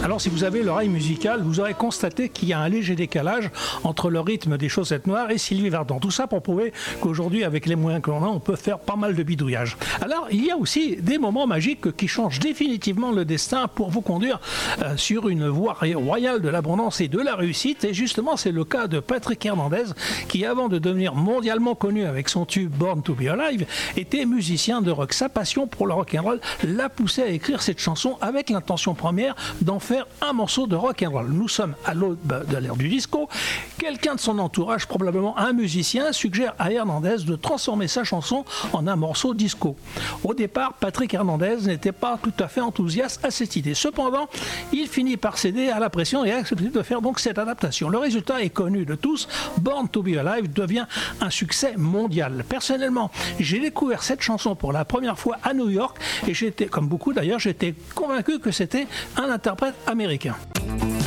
Alors si vous avez l'oreille musicale, vous aurez constaté qu'il y a un léger décalage entre le rythme des Chaussettes Noires et Sylvie Vartan. Tout ça pour prouver qu'aujourd'hui, avec les moyens que l'on a, on peut faire pas mal de bidouillage. Alors il y a aussi des moments magiques qui changent définitivement le destin pour vous conduire sur une voie royale de l'abondance et de la réussite. Et justement, c'est le cas de Patrick Hernandez qui, avant de devenir mondialement connu avec son tube Born to be Alive, était musicien de rock. Sa passion pour le rock'n'roll l'a poussé à écrire cette chanson avec l'intention première d'en faire un morceau de rock'n'roll. Nous sommes à l'aube de l'ère du disco. Quelqu'un de son entourage, probablement un musicien, suggère à Hernandez de transformer sa chanson en un morceau disco. Au départ, Patrick Hernandez n'était pas tout à fait enthousiaste à cette idée. Cependant, il finit par céder à la pression et accepter de faire donc cette adaptation. Le résultat est connu de tous. Born to be Alive devient un succès mondial. Personnellement, j'ai découvert cette chanson pour la première fois à New York et j'étais, comme beaucoup d'ailleurs, j'étais convaincu que c'était un interprète américain.